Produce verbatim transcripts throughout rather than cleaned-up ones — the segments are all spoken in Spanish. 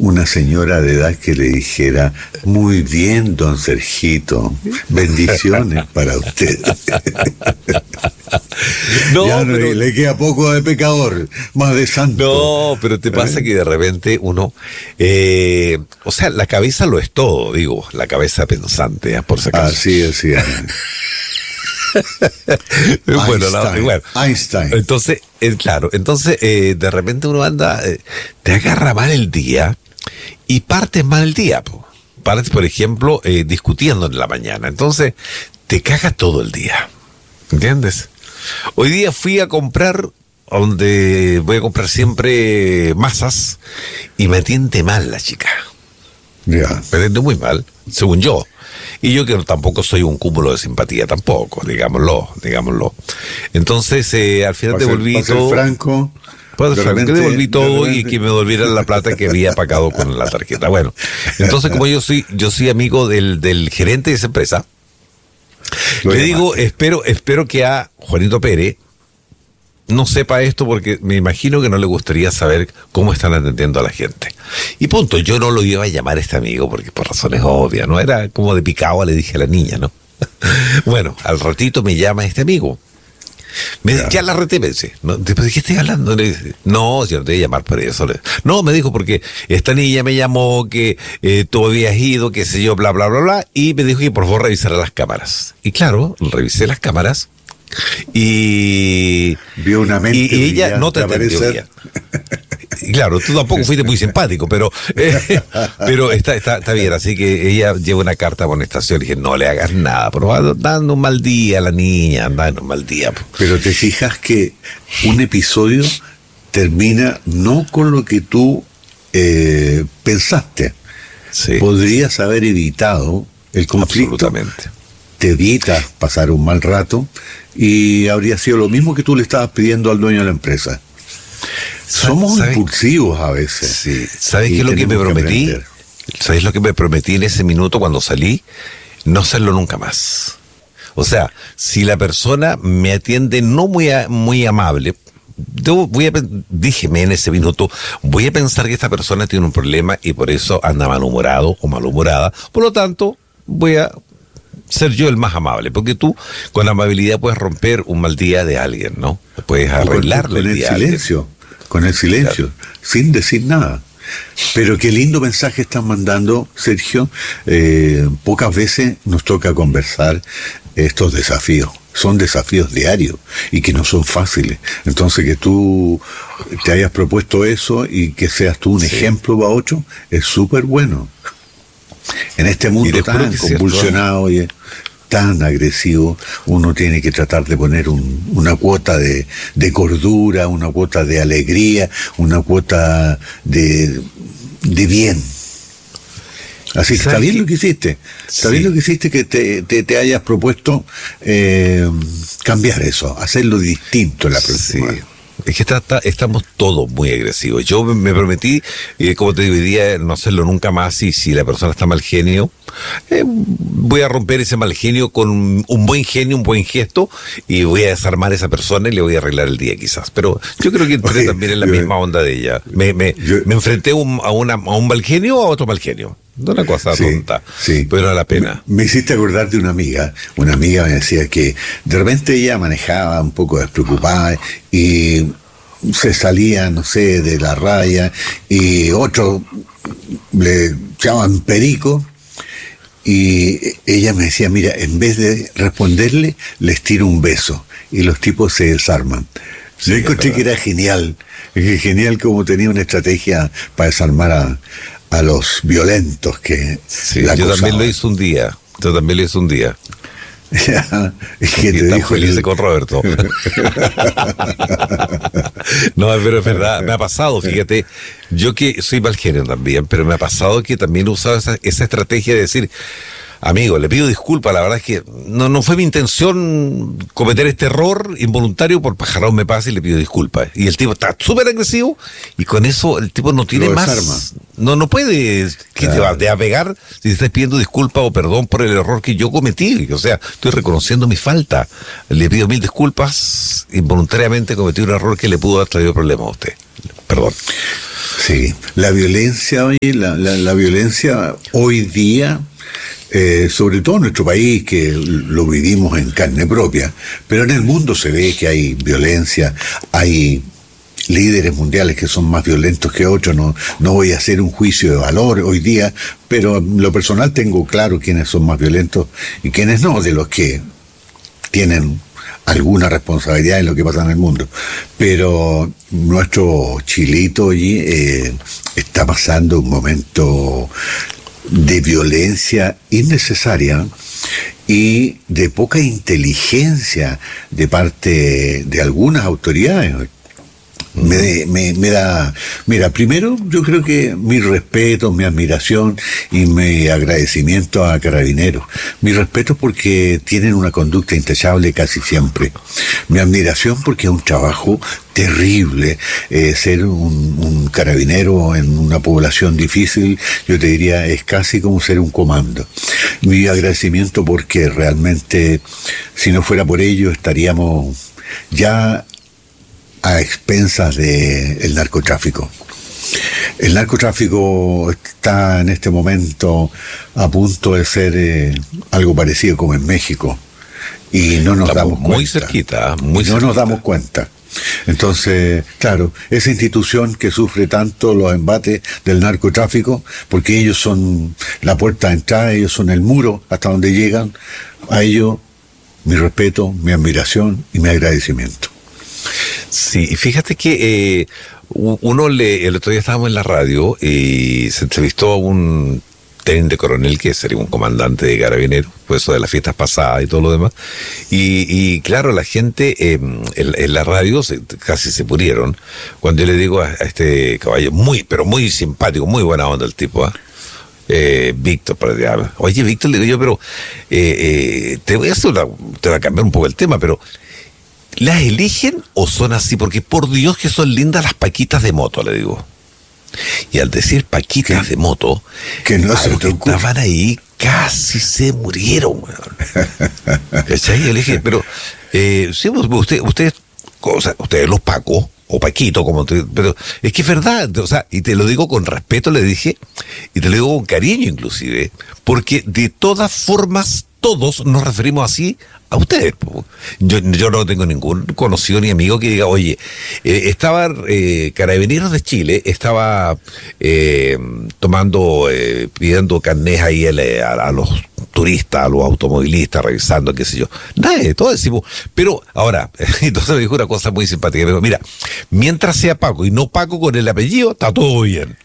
una señora de edad que le dijera: muy bien, don Sergito, bendiciones para usted. No, ya no, pero... le queda poco de pecador, más de santo. No, pero te pasa que de repente uno, eh, o sea, la cabeza lo es todo, digo, la cabeza pensante, ¿eh? Por si acaso. Así es, sí. Bueno, Einstein, no, bueno. Einstein. Entonces, eh, claro, entonces eh, de repente uno anda, eh, te agarra mal el día y partes mal el día, po. Partes, por ejemplo, eh, discutiendo en la mañana, entonces te caga todo el día, ¿entiendes? Hoy día fui a comprar, donde voy a comprar siempre masas, y me atiende mal la chica. Ya. Me atiende muy mal, según yo. Y yo que tampoco soy un cúmulo de simpatía, tampoco, digámoslo, digámoslo. Entonces, eh, al final devolví todo. franco. Pues, de que repente, devolví todo de y que me devolvieran la plata que había pagado con la tarjeta. Bueno, entonces como yo soy, yo soy amigo del, del gerente de esa empresa, Lo le llamaste. digo, espero, espero que a Juanito Pérez no sepa esto, porque me imagino que no le gustaría saber cómo están atendiendo a la gente. Y punto, yo no lo iba a llamar a este amigo porque por razones obvias, ¿no? Era como de picado, le dije a la niña, ¿no? Bueno, al ratito me llama este amigo. Me, ya. ya la reté, me dice, ¿no? ¿De qué estoy hablando? Le dice, no, yo no te voy a llamar por eso. Le, no, me dijo, porque esta niña me llamó que eh, tú habías ido, qué sé yo, bla, bla, bla, bla, y me dijo que por favor revisara las cámaras. Y claro, revisé las cámaras y... Vio una mente y, y ella no te atendió bien. Y claro, tú tampoco fuiste muy simpático, pero eh, pero está, está está bien, así que ella lleva una carta de amonestación. Y dije, no le hagas nada, pero va dando un mal día a la niña, anda en un mal día. Pero te fijas que un episodio termina no con lo que tú eh, pensaste. Sí. Podrías haber evitado el conflicto. Absolutamente. Te evitas pasar un mal rato y habría sido lo mismo que tú le estabas pidiendo al dueño de la empresa. Somos ¿Sabes? impulsivos a veces. Sí. ¿Sabes qué es lo que me prometí? Que ¿Sabes lo que me prometí en ese minuto cuando salí? No hacerlo nunca más. O sea, si la persona me atiende no muy, a, muy amable, yo voy a, díjeme en ese minuto, voy a pensar que esta persona tiene un problema y por eso anda malhumorado o malhumorada. Por lo tanto, voy a ser yo el más amable, porque tú con la amabilidad puedes romper un mal día de alguien, ¿no? Puedes arreglarle con el, el día silencio, con el silencio, claro, sin decir nada. Pero qué lindo mensaje están mandando, Sergio. Eh, pocas veces nos toca conversar estos desafíos. Son desafíos diarios y que no son fáciles. Entonces, que tú te hayas propuesto eso y que seas tú un sí. ejemplo para otro, es súper bueno. En este mundo tan convulsionado y tan agresivo, uno tiene que tratar de poner un, una cuota de, de cordura, una cuota de alegría, una cuota de, de bien. Así que está bien que, lo que hiciste, está sí. bien lo que hiciste, que te, te, te hayas propuesto eh, cambiar eso, hacerlo distinto en la próxima. Sí. Es que está, está, estamos todos muy agresivos. Yo me, me prometí, eh, como te digo, hoy día no hacerlo nunca más, y si la persona está mal genio, eh, voy a romper ese mal genio con un buen genio, un buen gesto, y voy a desarmar a esa persona y le voy a arreglar el día quizás. Pero yo creo que entré okay, también en la yo, misma onda de ella. Me, me, yo, me enfrenté un, a, una, a un mal genio o a otro mal genio. No una cosa sí, tonta, sí. pero a la pena. Me, me hiciste acordar de una amiga. Una amiga me decía que de repente ella manejaba un poco despreocupada y se salía, no sé, de la raya, y otro le llamaban perico, y ella me decía, mira, en vez de responderle, les tiro un beso, y los tipos se desarman. Sí, yo encontré que era genial, genial como tenía una estrategia para desarmar a a los violentos que sí, la yo acosaban. También lo hice un día, yo también lo hice un día. Ya, es que te dijo feliz el... con Roberto. No, pero es verdad, me ha pasado, fíjate, yo que soy mal genio también, pero me ha pasado que también he usado esa, esa estrategia de decir, amigo, le pido disculpas, la verdad es que no, no fue mi intención cometer este error involuntario, por pajarón me pasa y le pido disculpas. Y el tipo está súper agresivo y con eso el tipo no tiene más... No no puede, ¿qué claro. te va, te va a pegar si te estás pidiendo disculpas o perdón por el error que yo cometí? O sea, estoy reconociendo mi falta. Le pido mil disculpas, involuntariamente cometí un error que le pudo haber traído problemas a usted. Perdón. Sí, la violencia hoy, la, la, la violencia hoy día, eh, sobre todo en nuestro país, que lo vivimos en carne propia, pero en el mundo se ve que hay violencia, hay líderes mundiales que son más violentos que otros. No, no voy a hacer un juicio de valor hoy día, pero en lo personal tengo claro quiénes son más violentos y quiénes no, de los que tienen alguna responsabilidad en lo que pasa en el mundo. Pero nuestro Chilito allí eh, está pasando un momento de violencia innecesaria y de poca inteligencia de parte de algunas autoridades. Me, me, me da, mira, primero yo creo que mi respeto, mi admiración y mi agradecimiento a Carabineros. Mi respeto porque tienen una conducta intachable casi siempre. Mi admiración porque es un trabajo terrible. Eh, ser un, un carabinero en una población difícil, yo te diría, es casi como ser un comando. Mi agradecimiento porque realmente, si no fuera por ello, estaríamos ya a expensas del narcotráfico. El narcotráfico está en este momento a punto de ser eh, algo parecido como en México y no nos Estamos damos cuenta. Muy cerquita, muy no cerquita. nos damos cuenta. Entonces, claro, esa institución que sufre tanto los embates del narcotráfico, porque ellos son la puerta de entrada, ellos son el muro hasta donde llegan, a ellos mi respeto, mi admiración y mi agradecimiento. Sí, y fíjate que eh, uno le, el otro día estábamos en la radio y se entrevistó a un teniente coronel que sería un comandante de Carabineros, pues eso de las fiestas pasadas y todo lo demás. Y, y claro, la gente eh, en, en la radio se, casi se murieron cuando yo le digo a, a este caballo, muy, pero muy simpático, muy buena onda el tipo, ¿eh? Eh, Víctor, para allá. Oye, Víctor, le digo yo, pero eh, eh, te voy a hacer una, te voy a cambiar un poco el tema, pero ¿las eligen o son así? Porque por Dios que son lindas las paquitas de moto, le digo. Y al decir paquitas ¿Qué? de moto, Que no a se los te que ocurre. estaban ahí casi se murieron, weón. ¿Cachai? Yo le dije, pero, eh, sí, usted, usted, o sea, ustedes los pacos, o paquito, como te, pero es que es verdad, o sea, y te lo digo con respeto, le dije, y te lo digo con cariño inclusive, porque de todas formas todos nos referimos así a ustedes. Yo, yo no tengo ningún conocido ni amigo que diga, oye, eh, estaba eh, Carabineros de Chile, estaba eh, tomando, eh, pidiendo carnés ahí a, a, a los turistas, a los automovilistas, revisando, qué sé yo. Nada, todo decimos. Pero ahora, entonces me dijo una cosa muy simpática. Me dijo, mira, mientras sea Paco y no Paco con el apellido, está todo bien.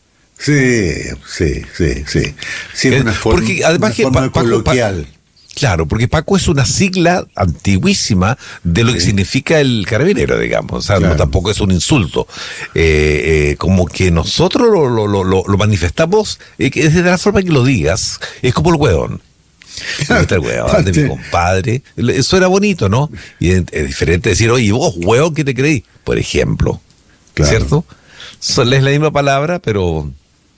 Sí, sí, sí, sí. Sí, Eh, una forma, porque además una que forma Pa- Paco- coloquial. Pa- Claro, porque Paco es una sigla antiguísima de lo que Sí. significa el carabinero, digamos. O sea, Claro. no, tampoco es un insulto. Eh, eh, como que nosotros lo, lo, lo, lo manifestamos, eh, que es de la forma que lo digas, es como el hueón. Este el hueón de mi compadre. Eso era bonito, ¿no? Y es, es diferente decir, oye, vos, hueón, ¿qué te creí? Por ejemplo. Claro. ¿Cierto? Son, es la misma palabra, pero...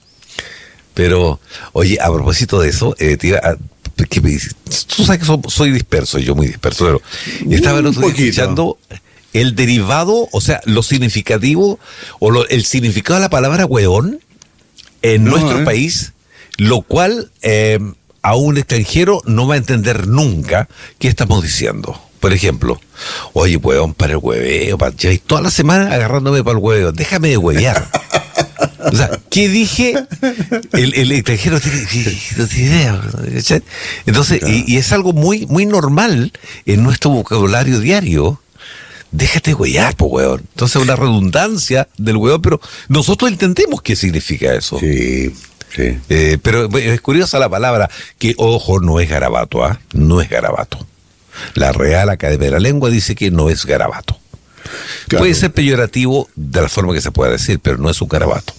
Pero, oye, a propósito de eso, eh, te iba a- que me dice, tú sabes que so- soy disperso, yo muy disperso, pero estaba el Un otro día poquito. escuchando el derivado, o sea, lo significativo, o lo- el significado de la palabra hueón en No, nuestro eh. país, lo cual eh, a un extranjero no va a entender nunca qué estamos diciendo. Por ejemplo, oye, hueón, para el hueveo, para... lleváis toda la semana agarrándome para el hueveo, déjame de huevear. O sea, ¿qué dije? El, el extranjero tiene, no tiene idea. ¿Cachai? Entonces, Claro. y, y es algo muy, muy normal en nuestro vocabulario diario. Déjate huear, po hueón. Entonces, una redundancia del hueón, pero nosotros entendemos qué significa eso. Sí, sí. Eh, pero es curiosa la palabra, que, ojo, no es garabato, ¿ah? No es garabato. La Real Academia de la Lengua dice que no es garabato. Claro. Puede ser peyorativo de la forma que se pueda decir, pero no es un garabato.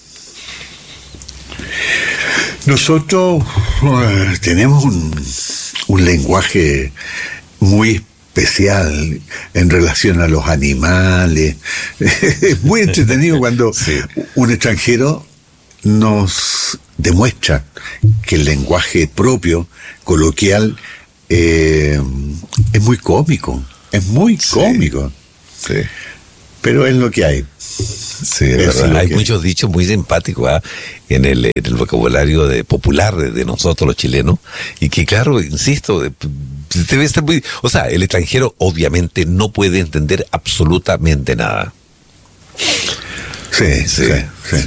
Nosotros eh, tenemos un, un lenguaje muy especial en relación a los animales. Es muy entretenido cuando Sí. un extranjero nos demuestra que el lenguaje propio, coloquial, eh, es muy cómico. Es muy Sí. cómico. Sí. pero es lo que hay. Sí, es verdad. Hay muchos dichos muy simpáticos ¿eh? en, el, en el vocabulario de, popular de, de nosotros los chilenos, y que claro, insisto, debe ser muy... O sea, el extranjero obviamente no puede entender absolutamente nada. Sí, sí, sí. sí.